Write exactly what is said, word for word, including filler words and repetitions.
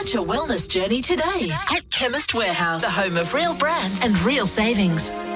Start your wellness journey today at Chemist Warehouse, the home of real brands and real savings.